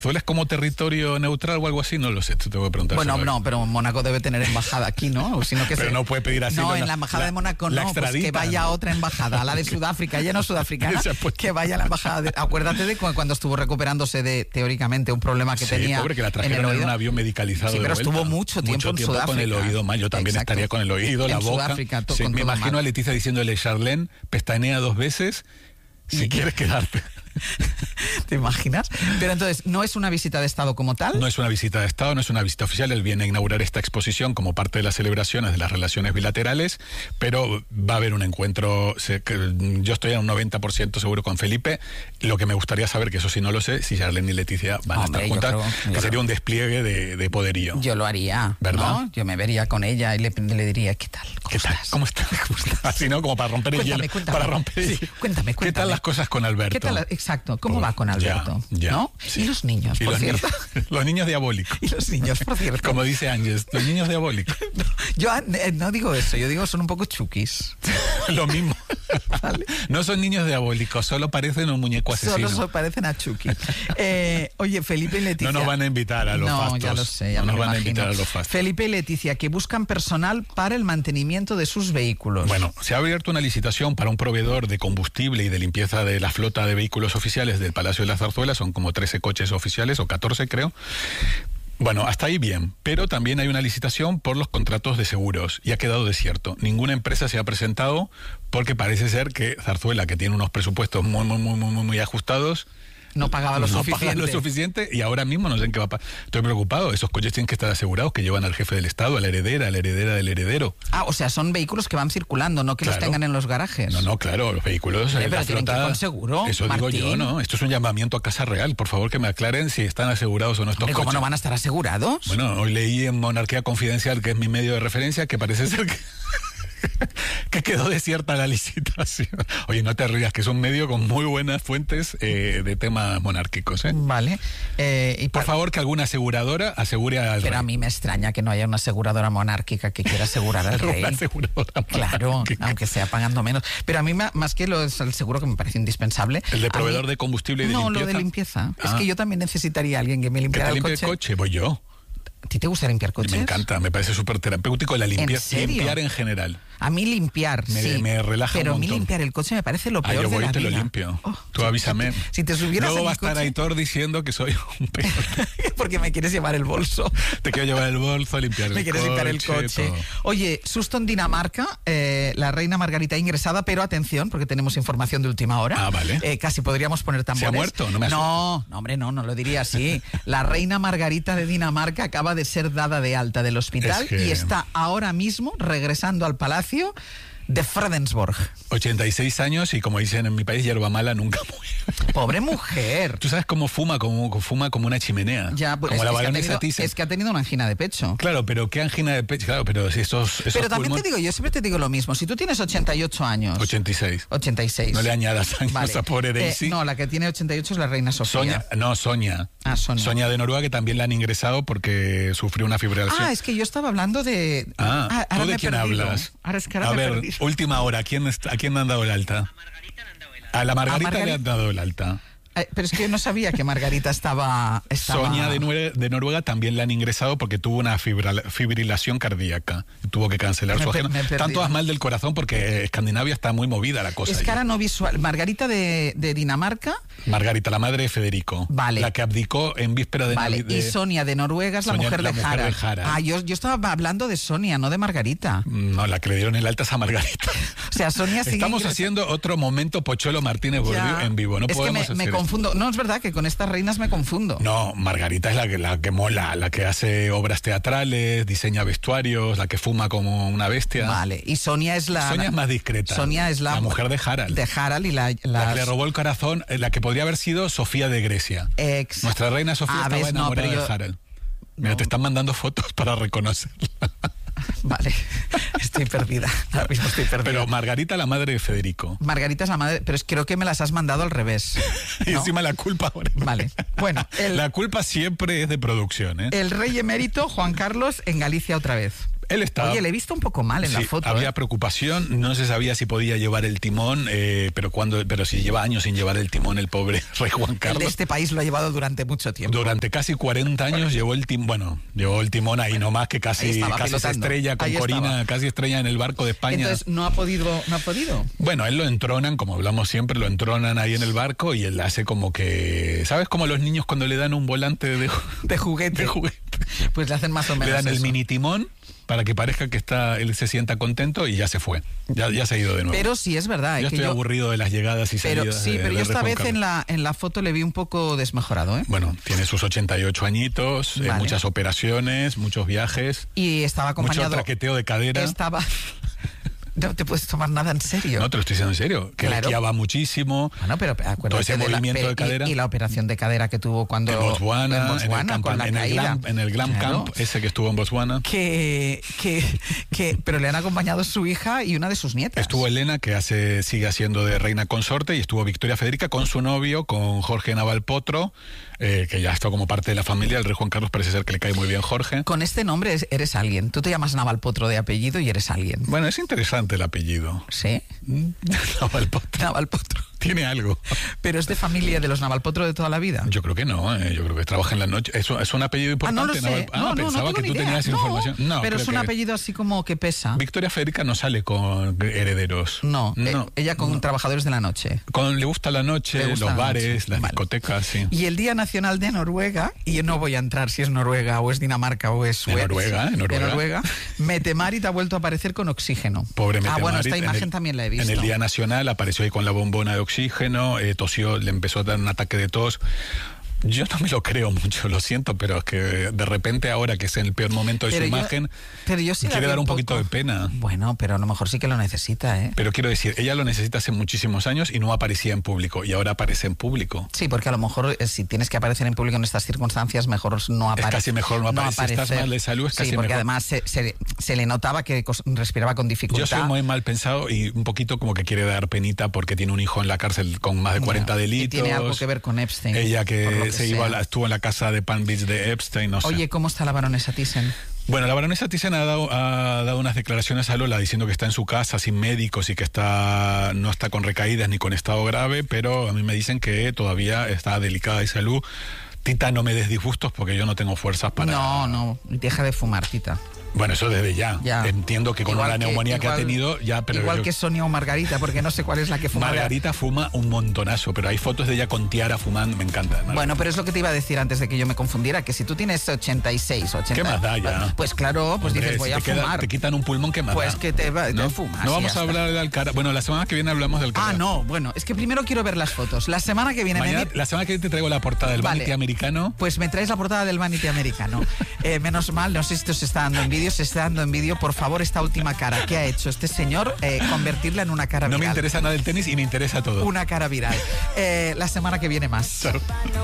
¿Zarzuela es como territorio neutral o algo así? No lo sé, te voy a preguntar. Bueno, no, pero Mónaco debe tener embajada aquí, ¿no? O sino que pero no puede pedir asilo. No, en la embajada de Mónaco no, pues que vaya a otra embajada, la de Sudáfrica, ella no es sudafricana, que vaya a la embajada. Acuérdate de cuando estuvo recuperándose de, teóricamente, un problema que tenía pobre, que la trajeron en un avión medicalizado. Sí, pero estuvo mucho tiempo en Sudáfrica. Con el oído mal, yo también estaría con el oído, la boca. Sudáfrica, sí, me imagino a Leticia diciéndole, Charlene, pestañea 2 veces si quieres quedarte. ¿Te imaginas? Pero entonces, ¿no es una visita de Estado como tal? No es una visita de Estado, no es una visita oficial. Él viene a inaugurar esta exposición como parte de las celebraciones de las relaciones bilaterales, pero va a haber un encuentro. Yo estoy a un 90% seguro con Felipe. Lo que me gustaría saber, que eso sí no lo sé, si Charlene y Leticia van a estar juntas, que sería un despliegue de poderío. Yo lo haría, ¿verdad? ¿no? Yo me vería con ella y le diría, ¿qué tal? ¿Qué tal? ¿Cómo estás? Así, ¿no? Como para romper el hielo. Para romper el hielo. Cuéntame. ¿Qué tal las cosas con Alberto? ¿Qué tal? Exacto. ¿Cómo va con Alberto? Ya, ¿no? Sí. Y los niños, por cierto. Los niños diabólicos. Y los niños, por cierto. Como dice Ángeles, los niños diabólicos. No, yo no digo eso, yo digo son un poco chukis. Lo mismo. ¿Vale? No son niños diabólicos, solo parecen un muñeco asesino. Solo parecen a Chucky. Oye, Felipe y Leticia. No nos van a invitar a los fastos. Ya lo sé, ya no me nos van imagino. a invitar a los fastos. Felipe y Leticia, que buscan personal para el mantenimiento de sus vehículos. Bueno, se ha abierto una licitación para un proveedor de combustible y de limpieza de la flota de vehículos oficiales del Palacio de la Zarzuela. Son como 13 coches oficiales, o 14 creo. Bueno, hasta ahí bien, pero también hay una licitación por los contratos de seguros y ha quedado desierto. Ninguna empresa se ha presentado porque parece ser que Zarzuela, que tiene unos presupuestos muy ajustados, no pagaba lo suficiente y ahora mismo no sé en qué va a pasar. Estoy preocupado, esos coches tienen que estar asegurados, que llevan al jefe del Estado, a la heredera del heredero. Ah, o sea, son vehículos que van circulando, no que los tengan en los garajes. No, claro, los vehículos, pero la tienen flota, que ir con seguro, eso Martín. digo yo, ¿no? Esto es un llamamiento a Casa Real, por favor que me aclaren si están asegurados o no estos coches. ¿Cómo no van a estar asegurados? Bueno, hoy leí en Monarquía Confidencial, que es mi medio de referencia, que parece ser que quedó desierta la licitación. Oye, no te rías, que es un medio con muy buenas fuentes de temas monárquicos, ¿eh? Vale. Por favor, que alguna aseguradora asegure al rey. Pero a mí me extraña que no haya una aseguradora monárquica que quiera asegurar al rey. Una aseguradora claro, monárquica. aunque sea pagando menos. Pero a mí, más que el seguro, que me parece indispensable. ¿El de proveedor de combustible y de limpieza? No, lo de limpieza. Es que yo también necesitaría a alguien que me limpiara el coche. ¿Que te limpie el coche? Voy yo. ¿A ti te gusta limpiar coches? Me encanta, me parece súper terapéutico la limpieza. ¿En serio? Limpiar en general. A mí limpiar, sí. Me relaja pero un montón. A mí limpiar el coche me parece lo peor yo voy de la y te vida. lo limpio. Tú avísame. Si te subieras Luego va a estar coche... Aitor diciendo que soy un peor. Porque me quieres llevar el bolso. Te quiero llevar el bolso, limpiar el coche. Me quieres limpiar el coche. Todo. Oye, susto en Dinamarca, la reina Margarita ingresada, pero atención, porque tenemos información de última hora. Ah, vale. Casi podríamos poner tambores. ¿Se ha muerto? No me asusto. No, hombre, no lo diría así. La reina Margarita de Dinamarca acaba de ser dada de alta del hospital y está ahora mismo regresando al palacio de Fredensborg. 86 años y, como dicen en mi país, hierba mala nunca muere. Pobre mujer. ¿Tú sabes cómo fuma? Fuma como una chimenea. Ya, pues como la baronesa Thyssen. Es que ha tenido una angina de pecho. Claro, pero ¿qué angina de pecho? Claro, pero si esos pero también te digo, yo siempre te digo lo mismo. Si tú tienes 88 años... 86. No le añadas años a esa pobre Daisy. No, la que tiene 88 es la reina Sofía. Sonia. Ah, Sonia. Sonia de Noruega, que también la han ingresado porque sufrió una fibrilación. Ah, es que yo estaba hablando de... ¿tú de quién hablas? Ahora es que a ver, última hora, ¿a quién le han dado el alta? A la Margarita le han dado el alta. Pero es que yo no sabía que Margarita estaba... Sonia de Noruega también la han ingresado porque tuvo una fibrilación cardíaca. Tuvo que cancelar su agenda. Tanto mal del corazón porque Escandinavia está muy movida la cosa. Es cara no visual. Margarita de Dinamarca. Margarita, la madre de Federico. Vale. La que abdicó en víspera de Navidad. Y Sonia de Noruega es la mujer de Harald. Ah, yo estaba hablando de Sonia, no de Margarita. No, la que le dieron el alta es a Margarita. O sea, Sonia sigue Estamos haciendo otro momento Pocholo Martínez en vivo. No podemos hacer me confundo. No, es verdad que con estas reinas me confundo. No, Margarita es la que mola, la que hace obras teatrales, diseña vestuarios, la que fuma como una bestia. Vale, y Sonia es Sonia es más discreta. Sonia es la mujer de Harald. De Harald y la que le robó el corazón, la que podría haber sido Sofía de Grecia. Nuestra reina Sofía estaba enamorada de Harald. Mira, te están mandando fotos para reconocerla. Vale, estoy perdida. Ahora mismo estoy perdida. Pero Margarita, la madre de Federico. Margarita es la madre, pero creo que me las has mandado al revés, ¿no? Y encima la culpa ahora. Vale, bueno. La culpa siempre es de producción, ¿eh? El rey emérito Juan Carlos en Galicia otra vez. Él estaba... Oye, le he visto un poco mal en la foto. Había preocupación, no se sabía si podía llevar el timón, pero si lleva años sin llevar el timón el pobre rey Juan Carlos. El de este país lo ha llevado durante mucho tiempo. Durante casi 40 años llevó el timón ahí nomás, que casi se estrella con Corina, casi estrella en el barco de España. Entonces, ¿no ha podido? Bueno, él lo entronan, como hablamos siempre, lo entronan ahí en el barco y él hace como que... ¿Sabes cómo los niños cuando le dan un volante de juguete? Pues le hacen más o menos le dan eso. El mini timón para que parezca que él se sienta contento y ya se fue. Ya se ha ido de nuevo. Pero sí es verdad. Ya estoy aburrido de las llegadas y salidas. Pero yo esta vez en la foto le vi un poco desmejorado, ¿eh? Bueno, tiene sus 88 añitos, vale. Muchas operaciones, muchos viajes. Y estaba acompañado... Mucho traqueteo de cadera. No te puedes tomar nada en serio. No, te lo estoy diciendo en serio. Que le esquiaba muchísimo. Bueno, pero acuérdate todo ese movimiento de cadera. Y la operación de cadera que tuvo cuando... En Botswana, en el Glam Camp, ese que estuvo en Botswana. Pero le han acompañado su hija y una de sus nietas. Estuvo Elena, que sigue haciendo de reina consorte, y estuvo Victoria Federica con su novio, con Jorge Naval Potro, que ya está como parte de la familia. El rey Juan Carlos parece ser que le cae muy bien Jorge. Con este nombre eres alguien. Tú te llamas Naval Potro de apellido y eres alguien. Bueno, es interesante el apellido. ¿Sí? Naval Potro. Naval Potro. Tiene algo. ¿Pero es de familia de los Naval Potro de toda la vida? Yo creo que no, yo creo que trabaja en la noche. ¿Es un apellido importante? No lo sé. Pensaba que tú tenías información. No, pero es un apellido así como que pesa. Victoria Federica no sale con herederos. No. Ella con trabajadores de la noche. Le gusta la noche, los bares, las discotecas, sí. Y el Día Nacional de Noruega, y yo no voy a entrar si es Noruega o es Dinamarca o es Suecia. En Noruega. Mette-Marit ha vuelto a aparecer con oxígeno. Pobre Mette-Marit. Bueno, esta imagen también la he visto. En el Día Nacional apareció ahí con la bombona de oxígeno, tosió, le empezó a dar un ataque de tos. Yo no me lo creo mucho, lo siento, pero es que de repente ahora que es en el peor momento de su imagen, sí quiere dar un poquito de pena. Bueno, pero a lo mejor sí que lo necesita, ¿eh? Pero quiero decir, ella lo necesita hace muchísimos años y no aparecía en público, y ahora aparece en público. Sí, porque a lo mejor si tienes que aparecer en público en estas circunstancias, mejor no aparecer. Es casi mejor no aparecer. Si estás mal de salud, es casi mejor. Sí, porque además se le notaba que respiraba con dificultad. Yo soy muy mal pensado y un poquito como que quiere dar penita porque tiene un hijo en la cárcel con más de 40 delitos. Y tiene algo que ver con Epstein. Ella que estuvo en la casa de Palm Beach de Epstein, no sé. Oye, ¿cómo está la baronesa Thyssen? Bueno, la baronesa Thyssen ha dado unas declaraciones a Lola diciendo que está en su casa sin médicos y que no está con recaídas ni con estado grave, pero a mí me dicen que todavía está delicada de salud. Tita, no me des disgustos porque yo no tengo fuerzas para... No, deja de fumar, Tita. Bueno, eso desde ya. Entiendo que con la neumonía que ha tenido ya... Pero igual que Sonia o Margarita, porque no sé cuál es la que fuma. Margarita fuma un montonazo, pero hay fotos de ella con tiara fumando, me encanta. Margarita. Bueno, pero es lo que te iba a decir antes de que yo me confundiera, que si tú tienes 86, 80... ¿Qué más da ya? Pues claro, pues hombre, dices, voy a fumar. Te quitan un pulmón, ¿qué más pues da? Que te fumas. No vamos a hablar de Alcaraz. Bueno, la semana que viene hablamos de Alcaraz. No, bueno, es que primero quiero ver las fotos. La semana que viene... La semana que viene te traigo la portada del Vanity americano. Pues me traes la portada del Vanity americano. Menos mal, no sé si esto se está dando en vídeo, por favor, esta última cara. ¿Qué ha hecho este señor? Convertirla en una cara viral. No me interesa nada el tenis y me interesa todo. Una cara viral. La semana que viene más. Chao.